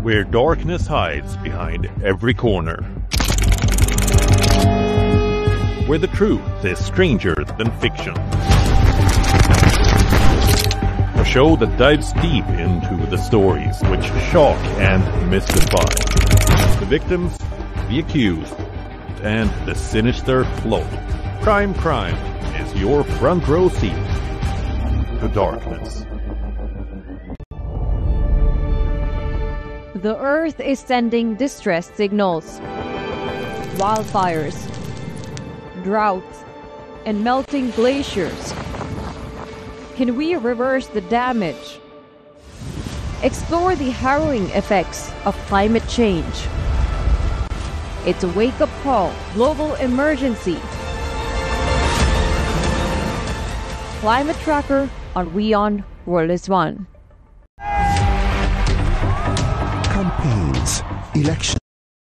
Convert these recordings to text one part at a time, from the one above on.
where darkness hides behind every corner. Where the truth is stranger than fiction. A show that dives deep into the stories which shock and mystify. The victims, the accused, and the sinister float. Crime is your front row seat to darkness. The Earth is sending distress signals. Wildfires, droughts, and melting glaciers. Can we reverse the damage? Explore the harrowing effects of climate change. It's a wake-up call, global emergency. Climate Tracker on WION World is One. Campaigns, elections.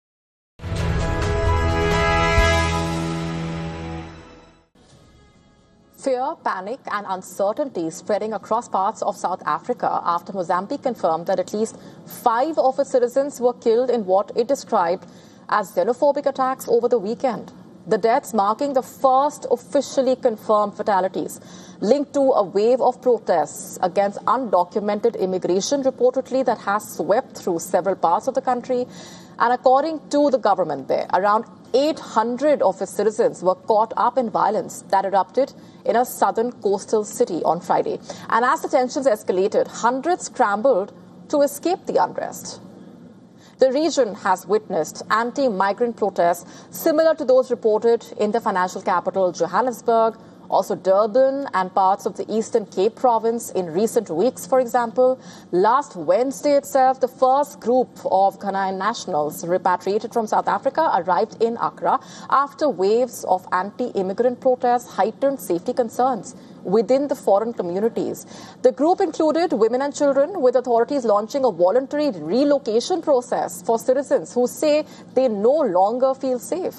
Fear, panic and uncertainty spreading across parts of South Africa after Mozambique confirmed that at least 5 of its citizens were killed in what it described as xenophobic attacks over the weekend. The deaths marking the first officially confirmed fatalities linked to a wave of protests against undocumented immigration reportedly that has swept through several parts of the country. And according to the government there, around 800 of its citizens were caught up in violence that erupted in a southern coastal city on Friday. And as the tensions escalated, hundreds scrambled to escape the unrest. The region has witnessed anti-migrant protests similar to those reported in the financial capital Johannesburg, also Durban and parts of the Eastern Cape province in recent weeks, for example. Last Wednesday itself, the first group of Ghanaian nationals repatriated from South Africa arrived in Accra after waves of anti-immigrant protests heightened safety concerns within the foreign communities. The group included women and children, with authorities launching a voluntary relocation process for citizens who say they no longer feel safe.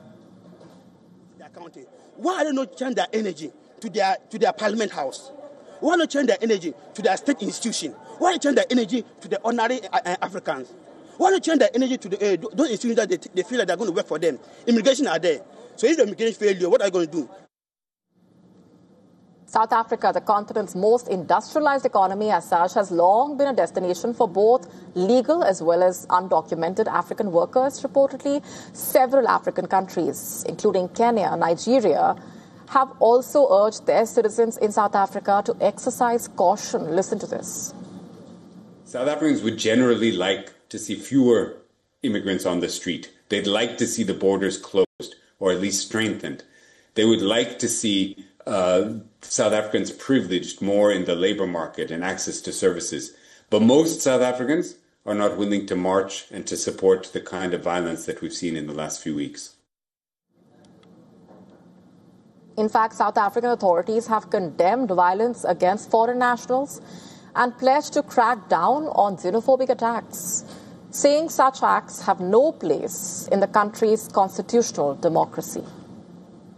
Why are they not change their energy to their parliament house? Why not change their energy to their state institution? Why not change their energy to the ordinary Africans? Why not change their energy to those institutions that they feel that they're going to work for them? Immigration are there. So if the immigration failure, what are you going to do? South Africa, the continent's most industrialized economy as such, has long been a destination for both legal as well as undocumented African workers, reportedly. Several African countries, including Kenya, Nigeria, have also urged their citizens in South Africa to exercise caution. Listen to this. South Africans would generally like to see fewer immigrants on the street. They'd like to see the borders closed or at least strengthened. They would like to see South Africans privileged more in the labor market and access to services. But most South Africans are not willing to march and to support the kind of violence that we've seen in the last few weeks. In fact, South African authorities have condemned violence against foreign nationals and pledged to crack down on xenophobic attacks, saying such acts have no place in the country's constitutional democracy.